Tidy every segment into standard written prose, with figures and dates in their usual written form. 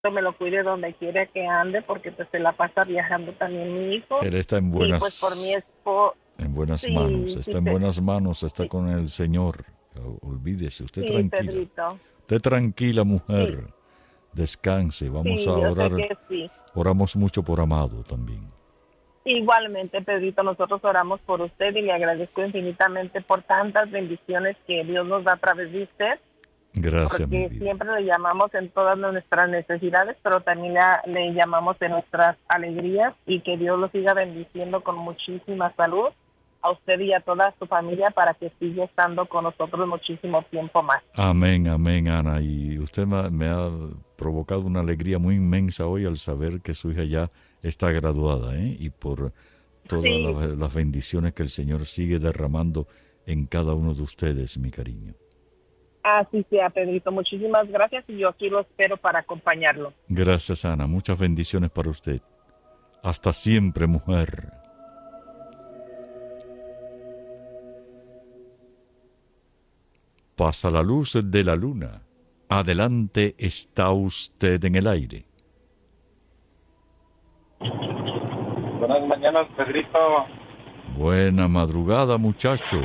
me lo cuide donde quiera que ande, porque pues se la pasa viajando también mi hijo. Él está Y pues por mi esposo, en buenas manos, sí, está sí, en buenas manos, está sí, con el Señor. Olvídese, usted sí, tranquila. Pedrito, Usted tranquila, sí, mujer. Descanse. Vamos a sí, yo sé orar. que sí. Oramos mucho por Amado también. Igualmente, Pedrito, nosotros oramos por usted y le agradezco infinitamente por tantas bendiciones que Dios nos da a través de usted, Gracias, mi porque vida. siempre le llamamos en todas nuestras necesidades, pero también le llamamos en nuestras alegrías, y que Dios lo siga bendiciendo con muchísima salud a usted y a toda su familia, para que siga estando con nosotros muchísimo tiempo más. Amén, amén, Ana. Y usted me ha provocado una alegría muy inmensa hoy al saber que su hija ya está graduada, ¿eh? Y por todas Sí, las bendiciones que el Señor sigue derramando en cada uno de ustedes, mi cariño. así sea, Pedrito. Muchísimas gracias, y yo aquí lo espero para acompañarlo. Gracias, Ana. Muchas bendiciones para usted. Hasta siempre, mujer. Pasa la luz de la luna. Adelante está usted en el aire. Buenas mañanas, Pedrito. Buena madrugada, muchacho.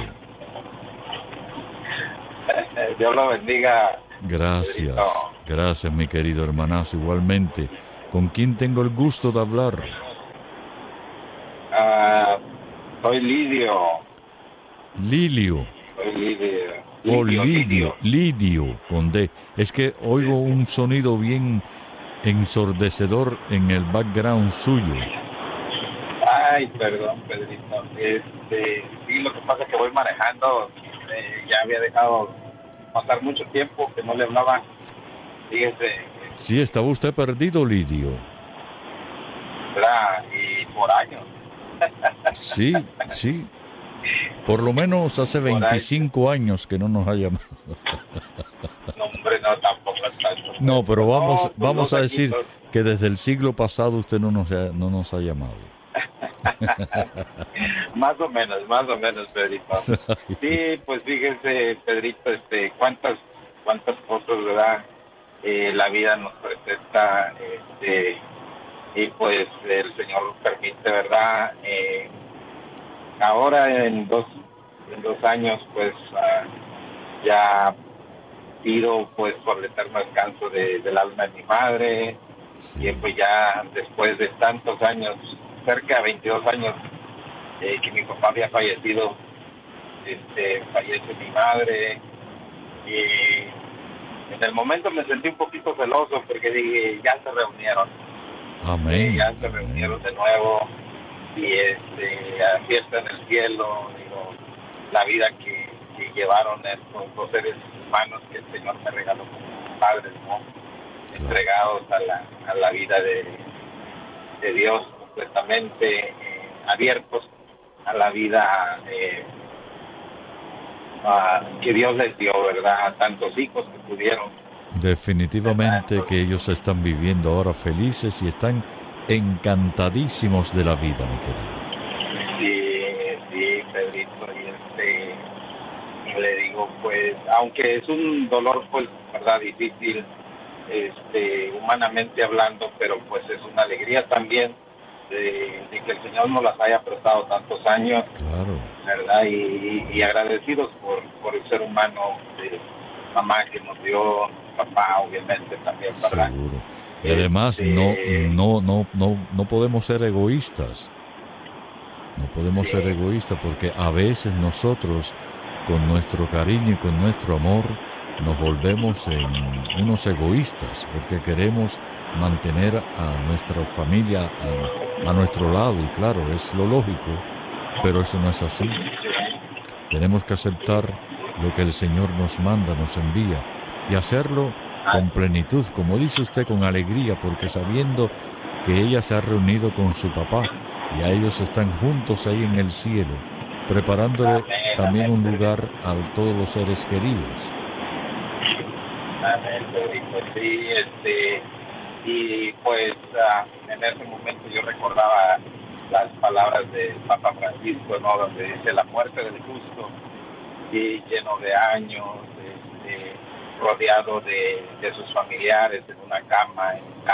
Dios lo bendiga, Pedrito. Gracias, gracias, mi querido hermanazo. Igualmente, ¿con quién tengo el gusto de hablar? Ah, soy Lidio. Lilio, Soy Lidio. o Lidio. Lidio, con D. Es que oigo un sonido bien ensordecedor en el background suyo. Ay, perdón, Pedrito. Sí, lo que pasa es que voy manejando. Ya había dejado pasar mucho tiempo que no le hablaba. Fíjese, Sí, estaba usted perdido, Lidio. ¿verdad? Y por años. Sí, sí. Por lo menos hace Por años. 25 años que no nos ha llamado. No, hombre, no, tampoco es tanto. No, pero No, pues vamos los a aquí, decir que desde el siglo pasado usted no nos ha llamado. más o menos, Pedrito. Sí, pues fíjese, Pedrito, cuántas cosas, ¿verdad? La vida nos presenta, y pues el Señor nos permite, ¿verdad? Ahora en 2 años, pues ya pido pues por el eterno descanso del alma de mi madre, y Sí, pues ya después de tantos años, cerca de 22 años, que mi papá había fallecido, fallece mi madre, y en el momento me sentí un poquito celoso porque dije, ya se reunieron, amén, ya se amén. reunieron de nuevo, y a fiesta en el cielo, digo, la vida que llevaron estos dos seres humanos que el Señor me regaló como padres, ¿no? Claro. Entregados a la vida de Dios completamente, abiertos a la vida que Dios les dio, ¿verdad? A tantos hijos que tuvieron, ¿verdad? Definitivamente que Entonces, ellos están viviendo ahora felices y están encantadísimos de la vida, mi querido. sí, Pedrito, y le digo, pues, aunque es un dolor, pues, ¿verdad? Difícil, humanamente hablando, pero pues es una alegría también de que el Señor nos las haya prestado tantos años, Claro, ¿verdad? Y agradecidos por el ser humano, de mamá que nos dio, papá obviamente también, ¿verdad? seguro. Y además Este, no podemos ser egoístas. No podemos ser sí, egoístas porque a veces nosotros, con nuestro cariño y con nuestro amor, nos volvemos en unos egoístas porque queremos mantener a nuestra familia a nuestro lado. Y claro, es lo lógico, pero eso no es así. Tenemos que aceptar lo que el Señor nos manda, nos envía, y hacerlo con plenitud, como dice usted, con alegría, porque sabiendo que ella se ha reunido con su papá y a ellos están juntos ahí en el cielo, preparándole amén, también amén, un Pedrito. lugar a todos los seres queridos. Amén, Pedrito, sí, y pues en ese momento yo recordaba las palabras del Papa Francisco, ¿no? Donde dice la muerte del justo y lleno de años, rodeado de sus familiares en una cama, en